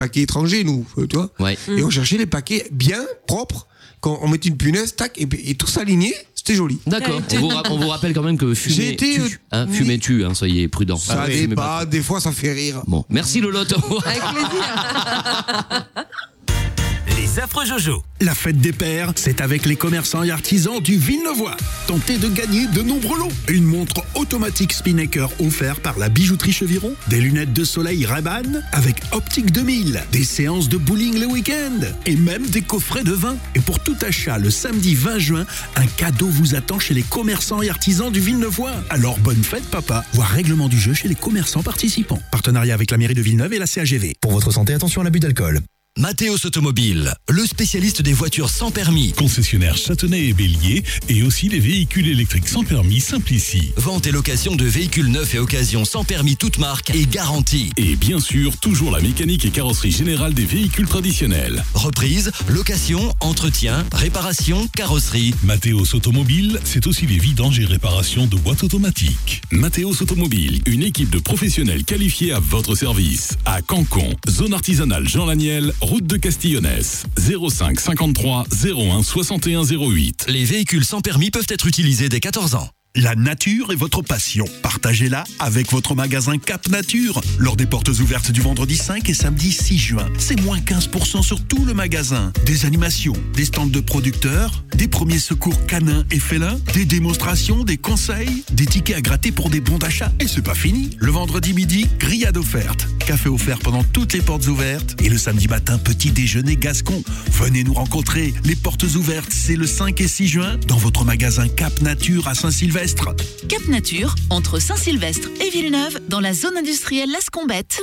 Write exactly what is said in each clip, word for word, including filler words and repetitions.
paquets étrangers, nous, tu vois. Ouais. Et on cherchait les paquets bien, propres, quand on mettait une punaise, tac, et, et tout s'alignait. C'était joli. D'accord. On vous, ra- on vous rappelle quand même que fumer J'ai été, tue. euh, Hein, oui. fumer tue, hein, soyez prudents. Ça Ah ouais, fumez débat, pas. des fois ça fait rire. Bon, merci Lolotte. Avec plaisir. Les affreux Jojo. La fête des pères, c'est avec les commerçants et artisans du Villeneuvois. Tentez de gagner de nombreux lots. Une montre automatique Spinnaker offerte par la bijouterie Cheviron, des lunettes de soleil Ray-Ban avec Optique deux mille, des séances de bowling le week-end et même des coffrets de vin. Et pour tout achat, le samedi vingt juin, un cadeau vous attend chez les commerçants et artisans du Villeneuvois. Alors bonne fête papa. Voir règlement du jeu chez les commerçants participants. Partenariat avec la mairie de Villeneuve et la C A G V. Pour votre santé, attention à l'abus d'alcool. Mathéos Automobile, le spécialiste des voitures sans permis. Concessionnaire Châtenay et Bélier et aussi les véhicules électriques sans permis Simplici. Vente et location de véhicules neufs et occasions sans permis toute marque et garantie. Et bien sûr, toujours la mécanique et carrosserie générale des véhicules traditionnels. Reprise, location, entretien, réparation, carrosserie. Mathéos Automobile, c'est aussi les vidanges et réparations de boîtes automatiques. Mathéos Automobile, une équipe de professionnels qualifiés à votre service. À Cancon, zone artisanale Jean Laniel, route de Castillonnès, zéro cinq cinquante-trois zéro un soixante et un zéro huit. Les véhicules sans permis peuvent être utilisés dès quatorze ans. La nature est votre passion. Partagez-la avec votre magasin Cap Nature. Lors des portes ouvertes du vendredi cinq et samedi six juin, c'est moins quinze pour cent sur tout le magasin. Des animations, des stands de producteurs, des premiers secours canins et félins, des démonstrations, des conseils, des tickets à gratter pour des bons d'achat. Et c'est pas fini. Le vendredi midi, grillade offerte. Café offert pendant toutes les portes ouvertes. Et le samedi matin, petit déjeuner gascon. Venez nous rencontrer. Les portes ouvertes, c'est le cinq et six juin dans votre magasin Cap Nature à Saint-Sylvestre. Cap Nature, entre Saint-Sylvestre et Villeneuve, dans la zone industrielle Las Combettes.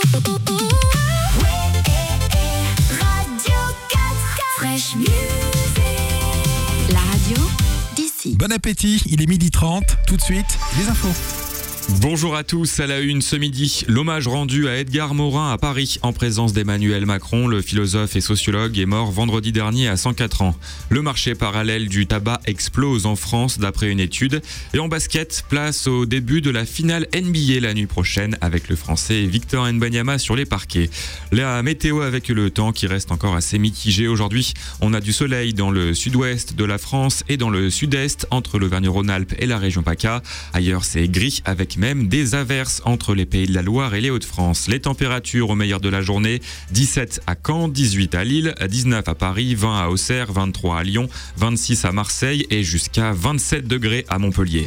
Fresh Music. La radio d'ici. Bon appétit, il est midi trente. Tout de suite, les infos. Bonjour à tous, à la une ce midi, l'hommage rendu à Edgar Morin à Paris en présence d'Emmanuel Macron, le philosophe et sociologue est mort vendredi dernier à cent quatre ans. Le marché parallèle du tabac explose en France d'après une étude. Et en basket, place au début de la finale N B A la nuit prochaine avec le français Victor Wembanyama sur les parquets. La météo avec le temps qui reste encore assez mitigé aujourd'hui. On a du soleil dans le sud-ouest de la France et dans le sud-est entre l'Auvergne-Rhône-Alpes et la région PACA. Ailleurs c'est gris avec même des averses entre les Pays de la Loire et les Hauts-de-France. Les températures au meilleur de la journée, dix-sept à Caen, dix-huit à Lille, dix-neuf à Paris, vingt à Auxerre, vingt-trois à Lyon, vingt-six à Marseille et jusqu'à vingt-sept degrés à Montpellier.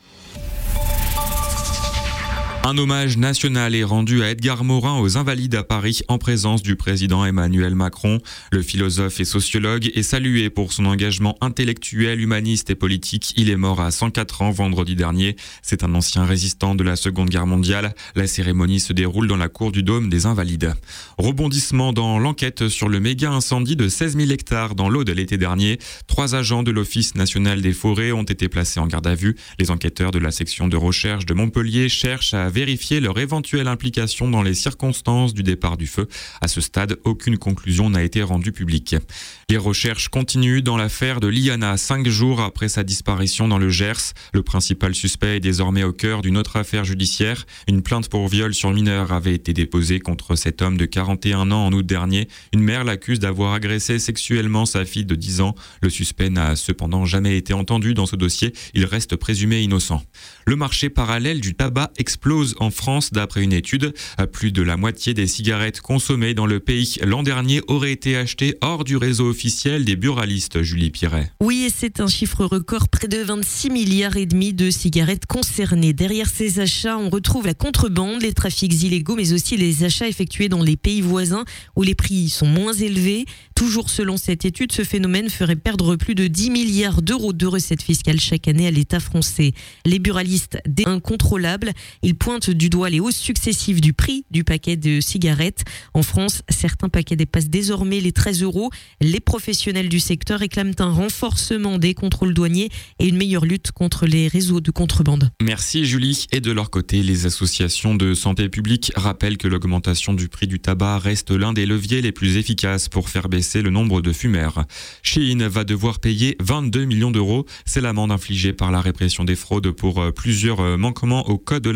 Un hommage national est rendu à Edgar Morin aux Invalides à Paris en présence du président Emmanuel Macron. Le philosophe et sociologue est salué pour son engagement intellectuel, humaniste et politique. Il est mort à cent quatre ans vendredi dernier. C'est un ancien résistant de la Seconde Guerre mondiale. La cérémonie se déroule dans la cour du Dôme des Invalides. Rebondissement dans l'enquête sur le méga incendie de seize mille hectares dans l'Aude l'été dernier. Trois agents de l'Office national des forêts ont été placés en garde à vue. Les enquêteurs de la section de recherche de Montpellier cherchent à vérifier leur éventuelle implication dans les circonstances du départ du feu. À ce stade, aucune conclusion n'a été rendue publique. Les recherches continuent dans l'affaire de Liana, cinq jours après sa disparition dans le Gers. Le principal suspect est désormais au cœur d'une autre affaire judiciaire. Une plainte pour viol sur mineur avait été déposée contre cet homme de quarante et un ans en août dernier. Une mère l'accuse d'avoir agressé sexuellement sa fille de dix ans. Le suspect n'a cependant jamais été entendu dans ce dossier. Il reste présumé innocent. Le marché parallèle du tabac explose en France d'après une étude. Plus de la moitié des cigarettes consommées dans le pays l'an dernier auraient été achetées hors du réseau officiel des buralistes, Julie Piret. Oui, et c'est un chiffre record, près de vingt-six milliards et demi de cigarettes concernées. Derrière ces achats, on retrouve la contrebande, les trafics illégaux, mais aussi les achats effectués dans les pays voisins où les prix sont moins élevés. Toujours selon cette étude, ce phénomène ferait perdre plus de dix milliards d'euros de recettes fiscales chaque année à l'État français. Les buralistes, des incontrôlables, ils pointent du doigt les hausses successives du prix du paquet de cigarettes. En France, certains paquets dépassent désormais les treize euros. Les professionnels du secteur réclament un renforcement des contrôles douaniers et une meilleure lutte contre les réseaux de contrebande. Merci Julie. Et de leur côté, les associations de santé publique rappellent que l'augmentation du prix du tabac reste l'un des leviers les plus efficaces pour faire baisser le nombre de fumeurs. Shein va devoir payer vingt-deux millions d'euros. C'est l'amende infligée par la répression des fraudes pour plusieurs manquements au code de la consommation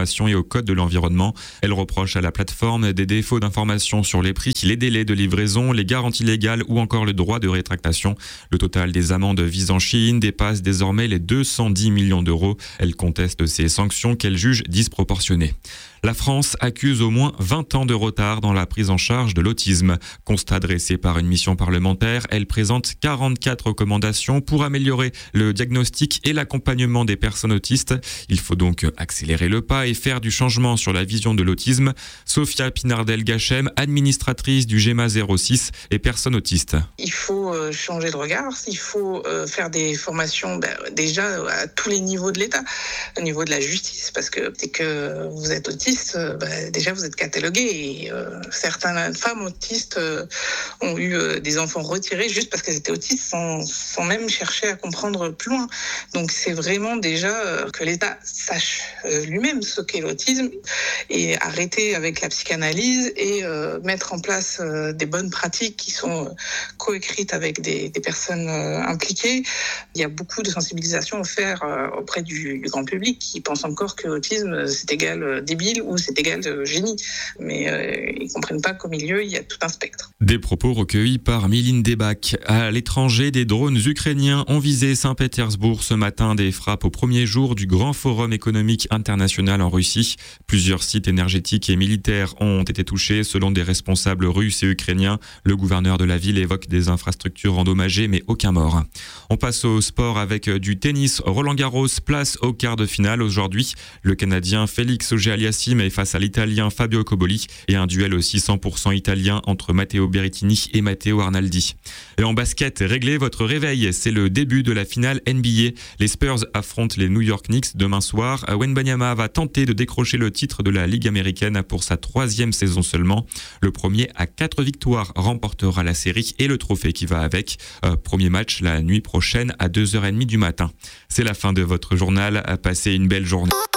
consommation et au code de l'environnement. Elle reproche à la plateforme des défauts d'information sur les prix, les délais de livraison, les garanties légales ou encore le droit de rétractation. Le total des amendes visant en Chine dépasse désormais les deux cent dix millions d'euros. Elle conteste ces sanctions qu'elle juge disproportionnées. La France accuse au moins vingt ans de retard dans la prise en charge de l'autisme. Constat dressé par une mission parlementaire, elle présente quarante-quatre recommandations pour améliorer le diagnostic et l'accompagnement des personnes autistes. Il faut donc accélérer le pas et faire du changement sur la vision de l'autisme. Sophia Pinardel-Gachem, administratrice du GEMA zéro six et personne autiste. Il faut changer de regard, il faut faire des formations ben, déjà à tous les niveaux de l'État, au niveau de la justice, parce que dès que vous êtes autiste, bah, déjà vous êtes catalogué et euh, certaines femmes autistes euh, ont eu euh, des enfants retirés juste parce qu'elles étaient autistes sans, sans même chercher à comprendre plus loin. Donc c'est vraiment déjà euh, que l'État sache euh, lui-même ce qu'est l'autisme et arrêter avec la psychanalyse et euh, mettre en place euh, des bonnes pratiques qui sont euh, coécrites avec des, des personnes euh, impliquées. Il y a beaucoup de sensibilisation à faire euh, auprès du, du grand public qui pense encore que l'autisme c'est égal euh, débile ou c'est égal de génie. Mais euh, ils ne comprennent pas qu'au milieu, il y a tout un spectre. Des propos recueillis par Miline Debak. À l'étranger, des drones ukrainiens ont visé Saint-Pétersbourg ce matin, des frappes au premier jour du Grand Forum économique international en Russie. Plusieurs sites énergétiques et militaires ont été touchés selon des responsables russes et ukrainiens. Le gouverneur de la ville évoque des infrastructures endommagées mais aucun mort. On passe au sport avec du tennis. Roland-Garros place au quart de finale aujourd'hui. Le Canadien Félix Auger-Aliassime est face à l'Italien Fabio Cobolli et un duel aussi cent pour cent italien entre Matteo Berrettini et Matteo Arnaldi. Et en basket, réglez votre réveil. C'est le début de la finale N B A. Les Spurs affrontent les New York Knicks demain soir. Wembanyama va tenter de décrocher le titre de la Ligue américaine pour sa troisième saison seulement. Le premier à quatre victoires remportera la série et le trophée qui va avec. Euh, premier match la nuit prochaine à deux heures trente du matin. C'est la fin de votre journal. Passez une belle journée.